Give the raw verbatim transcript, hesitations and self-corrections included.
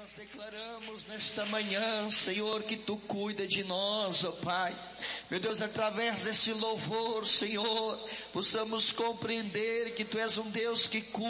nós declaramos nesta manhã, Senhor, que Tu cuida de nós, ó Pai. Meu Deus, através desse louvor, Senhor, possamos compreender que Tu és um Deus que cuida.